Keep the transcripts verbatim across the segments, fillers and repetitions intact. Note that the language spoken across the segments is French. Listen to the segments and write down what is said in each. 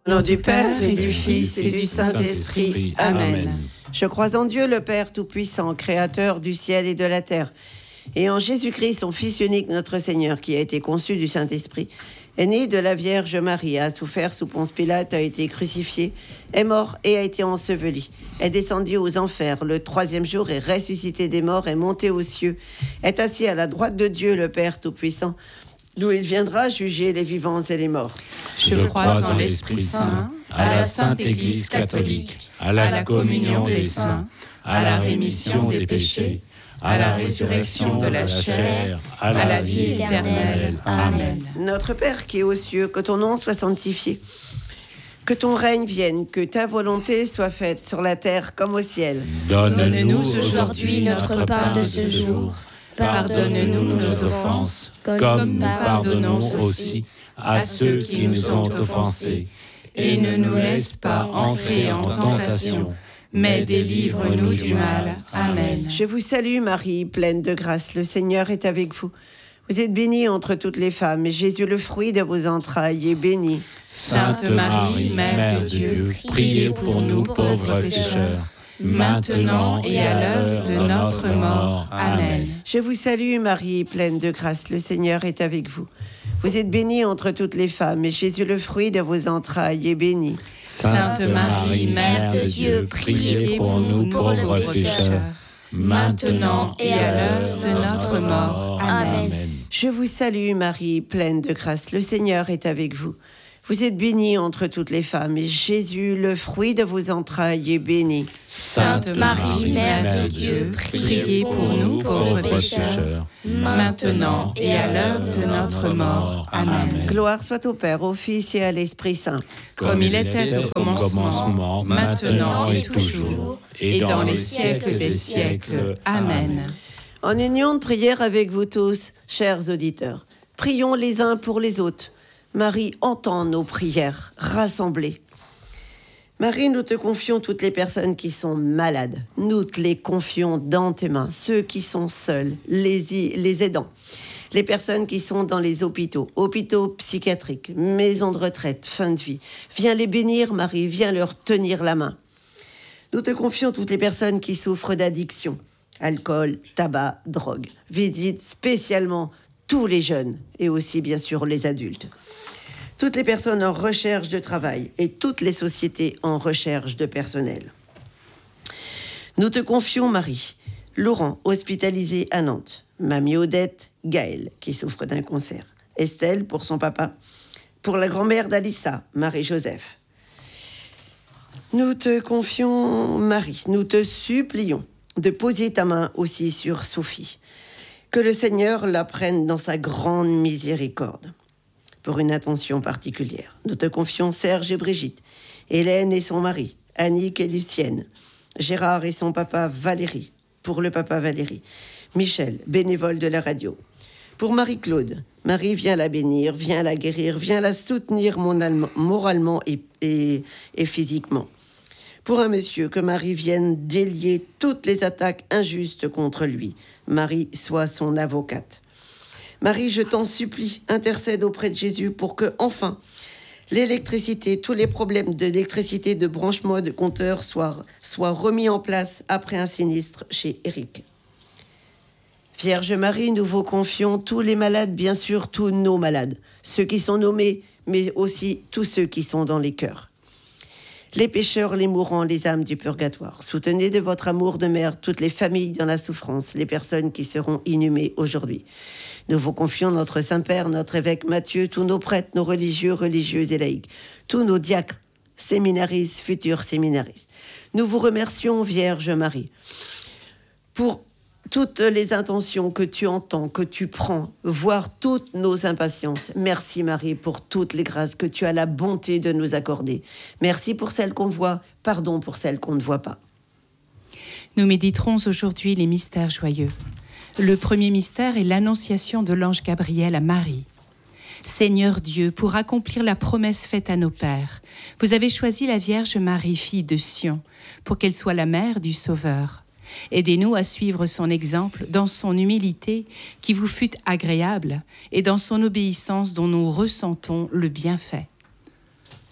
Au nom du Père et du Fils et du Saint-Esprit. Amen. Je crois en Dieu, le Père Tout-Puissant, Créateur du ciel et de la terre, et en Jésus-Christ, son Fils unique, notre Seigneur, qui a été conçu du Saint-Esprit, est né de la Vierge Marie, a souffert sous Ponce Pilate, a été crucifié, est mort et a été enseveli, est descendu aux enfers, le troisième jour est ressuscité des morts, est monté aux cieux, est assis à la droite de Dieu, le Père Tout-Puissant, d'où il viendra juger les vivants et les morts. Je crois en l'Esprit Saint, à la Sainte Église catholique, à la communion des saints, à la rémission des péchés, à la résurrection de la chair, à la vie éternelle. Amen. Notre Père qui es aux cieux, que ton nom soit sanctifié, que ton règne vienne, que ta volonté soit faite sur la terre comme au ciel. Donne-nous aujourd'hui notre pain de ce jour. Pardonne-nous nos offenses, comme nous pardonnons aussi à ceux qui nous ont offensés. Et ne nous laisse pas entrer en tentation, mais délivre-nous du mal. Amen. Je vous salue Marie, pleine de grâce, le Seigneur est avec vous. Vous êtes bénie entre toutes les femmes, et Jésus, le fruit de vos entrailles, est béni. Sainte Marie, Mère de Dieu, priez pour nous pauvres pécheurs, maintenant et à l'heure de notre mort. Amen. Je vous salue Marie, pleine de grâce, le Seigneur est avec vous. Vous êtes bénie entre toutes les femmes, et Jésus, le fruit de vos entrailles, est béni. Sainte Marie, Mère de Dieu, priez pour nous pauvres pécheurs, maintenant et à l'heure de notre mort. Amen. Je vous salue Marie, pleine de grâce, le Seigneur est avec vous. Vous êtes bénie entre toutes les femmes, et Jésus, le fruit de vos entrailles, est béni. Sainte Marie, Mère de Dieu, priez pour nous pauvres pécheurs, maintenant et à l'heure de notre mort. Amen. Gloire soit au Père, au Fils et à l'Esprit Saint. Comme il était au commencement, maintenant et toujours, et dans les siècles des siècles. Amen. En union de prière avec vous tous, chers auditeurs, prions les uns pour les autres. Marie, entends nos prières rassemblées. Marie, nous te confions toutes les personnes qui sont malades. Nous te les confions dans tes mains. Ceux qui sont seuls, les, les aidants, les personnes qui sont dans les hôpitaux, hôpitaux psychiatriques, maisons de retraite, fin de vie. Viens les bénir, Marie, viens leur tenir la main. Nous te confions toutes les personnes qui souffrent d'addiction, alcool, tabac, drogue. Visite spécialement tous les jeunes et aussi bien sûr les adultes. Toutes les personnes en recherche de travail et toutes les sociétés en recherche de personnel. Nous te confions Marie, Laurent, hospitalisé à Nantes, Mamie Odette, Gaëlle, qui souffre d'un cancer, Estelle pour son papa, pour la grand-mère d'Alissa, Marie-Joseph. Nous te confions Marie, nous te supplions de poser ta main aussi sur Sophie, que le Seigneur la prenne dans sa grande miséricorde. Pour une attention particulière. Nous te confions Serge et Brigitte, Hélène et son mari, Annick et Lucienne, Gérard et son papa Valérie, pour le papa Valérie, Michel, bénévole de la radio. Pour Marie-Claude, Marie, viens la bénir, viens la guérir, viens la soutenir moralement et, et, et physiquement. Pour un monsieur, que Marie vienne délier toutes les attaques injustes contre lui. Marie soit son avocate. Marie, je t'en supplie, intercède auprès de Jésus pour que, enfin, l'électricité, tous les problèmes d'électricité, de branchement, de compteurs soient, soient remis en place après un sinistre chez Eric. Vierge Marie, nous vous confions tous les malades, bien sûr, tous nos malades, ceux qui sont nommés, mais aussi tous ceux qui sont dans les cœurs. Les pécheurs, les mourants, les âmes du purgatoire. Soutenez de votre amour de mère toutes les familles dans la souffrance, les personnes qui seront inhumées aujourd'hui. Nous vous confions notre Saint-Père, notre évêque Matthieu, tous nos prêtres, nos religieux, religieuses et laïcs, tous nos diacres, séminaristes, futurs séminaristes. Nous vous remercions, Vierge Marie, pour toutes les intentions que tu entends, que tu prends, voire toutes nos impatiences. Merci Marie pour toutes les grâces que tu as la bonté de nous accorder. Merci pour celles qu'on voit, pardon pour celles qu'on ne voit pas. Nous méditerons aujourd'hui les mystères joyeux. Le premier mystère est l'annonciation de l'ange Gabriel à Marie. Seigneur Dieu, pour accomplir la promesse faite à nos pères, vous avez choisi la Vierge Marie, fille de Sion, pour qu'elle soit la mère du Sauveur. Aidez-nous à suivre son exemple dans son humilité qui vous fut agréable et dans son obéissance dont nous ressentons le bienfait.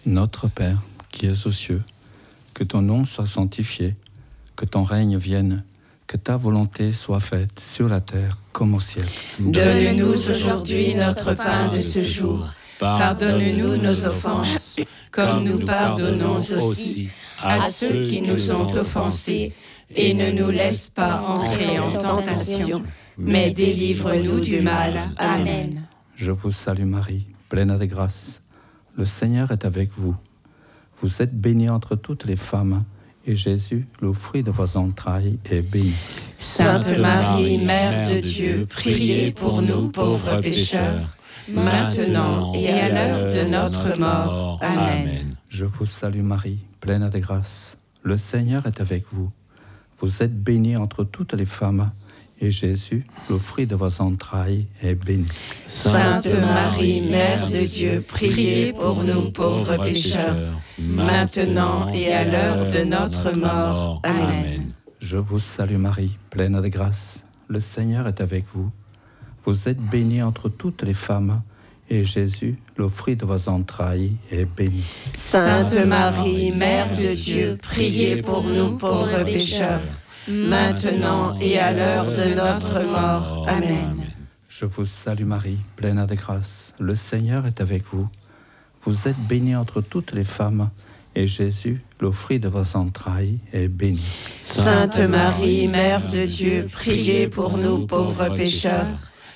Notre Père, qui es aux cieux, que ton nom soit sanctifié, que ton règne vienne, que ta volonté soit faite sur la terre comme au ciel. Donne-nous aujourd'hui notre pain de ce jour. Pardonne-nous nos offenses, comme nous pardonnons aussi à ceux qui nous ont offensés, et ne nous laisse pas entrer en tentation, mais délivre-nous du mal. Amen. Je vous salue Marie, pleine de grâce. Le Seigneur est avec vous. Vous êtes bénie entre toutes les femmes, et Jésus, le fruit de vos entrailles, est béni. Sainte Marie, Mère de Dieu, priez pour nous pauvres pécheurs, maintenant et à l'heure de notre mort. Amen. Je vous salue Marie, pleine de grâce. Le Seigneur est avec vous. Vous êtes bénie entre toutes les femmes, et Jésus, le fruit de vos entrailles, est béni. Sainte Marie, Mère de Dieu, priez pour nous pauvres pécheurs, maintenant et à l'heure de notre mort. Amen. Je vous salue Marie, pleine de grâce. Le Seigneur est avec vous. Vous êtes bénie entre toutes les femmes, et Jésus, le fruit de vos entrailles, est béni. Sainte Marie, Mère de Dieu, priez pour nous pauvres pécheurs, maintenant et à l'heure de notre mort. Amen. Je vous salue Marie, pleine de grâce. Le Seigneur est avec vous. Vous êtes bénie entre toutes les femmes, et Jésus, le fruit de vos entrailles, est béni. Sainte Marie, Mère de Dieu, priez pour nous pauvres pécheurs,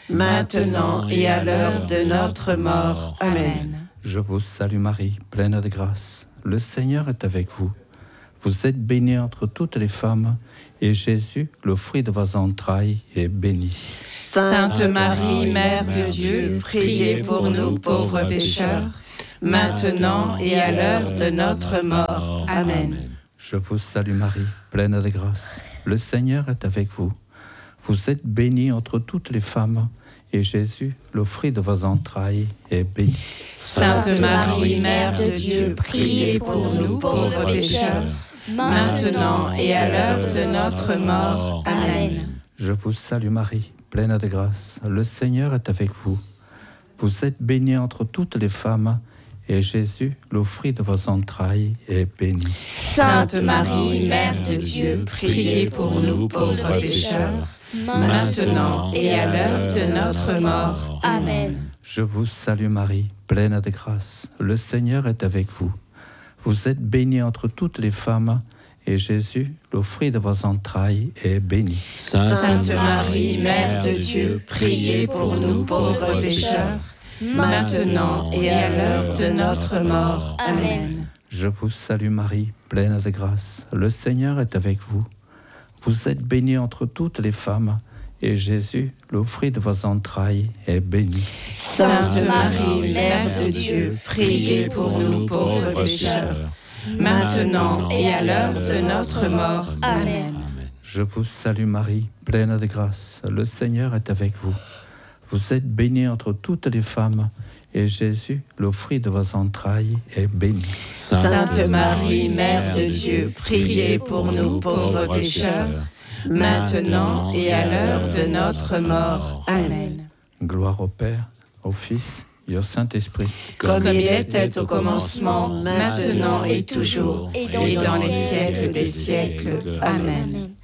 maintenant et à l'heure de notre mort. Amen. Je vous salue Marie, pleine de grâce. Le Seigneur est avec vous. Vous êtes bénie entre toutes les femmes, et Jésus, le fruit de vos entrailles, est béni. Sainte Marie, Mère de Dieu, priez pour nous pauvres pécheurs, maintenant et à l'heure de notre mort. Amen. Je vous salue Marie, pleine de grâce. Le Seigneur est avec vous. Vous êtes bénie entre toutes les femmes, et Jésus, le fruit de vos entrailles, est béni. Sainte Marie, Mère de Dieu, priez pour nous pauvres pécheurs, maintenant et à l'heure de notre mort. Amen. Je vous salue Marie, pleine de grâce. Le Seigneur est avec vous. Vous êtes bénie entre toutes les femmes, et Jésus, le fruit de vos entrailles, est béni. Sainte Marie, Mère de Dieu, priez pour nous pauvres pécheurs, maintenant et à l'heure de notre mort. Amen. Je vous salue Marie, pleine de grâce. Le Seigneur est avec vous. Vous êtes bénie entre toutes les femmes, et Jésus, le fruit de vos entrailles, est béni. Sainte Marie, Mère de Dieu, priez pour nous pauvres pécheurs, maintenant et à l'heure de notre mort. Amen. Je vous salue Marie, pleine de grâce. Le Seigneur est avec vous. Vous êtes bénie entre toutes les femmes, et Jésus, le fruit de vos entrailles, est béni. Sainte Marie, Mère de Dieu, priez pour nous pauvres pécheurs, maintenant et à l'heure de notre mort. Amen. Je vous salue Marie, pleine de grâce. Le Seigneur est avec vous. Vous êtes bénie entre toutes les femmes, et Jésus, le fruit de vos entrailles, est béni. Sainte Marie, Mère de Dieu, priez pour nous pauvres pécheurs, maintenant et à l'heure de notre mort. Amen. Gloire au Père, au Fils et au Saint-Esprit. Comme il était au commencement, maintenant et toujours, et dans les siècles des siècles. Amen.